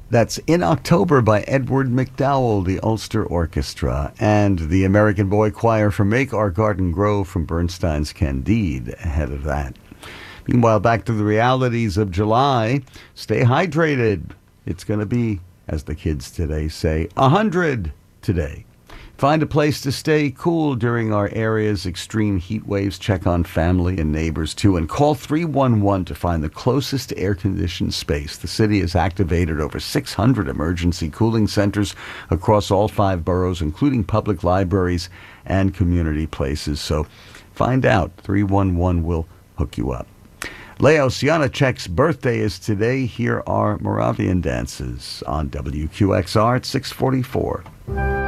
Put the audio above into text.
That's In October by Edward McDowell, the Ulster Orchestra, and the American Boy Choir for Make Our Garden Grow from Bernstein's Candide ahead of that. Meanwhile, back to the realities of July. Stay hydrated. It's going to be, as the kids today say, 100 today. Find a place to stay cool during our area's extreme heat waves. Check on family and neighbors, too. And call 311 to find the closest air-conditioned space. The city has activated over 600 emergency cooling centers across all 5 boroughs, including public libraries and community places. So find out. 311 will hook you up. Leo Sianachek's birthday is today. Here are Moravian dances on WQXR at 644.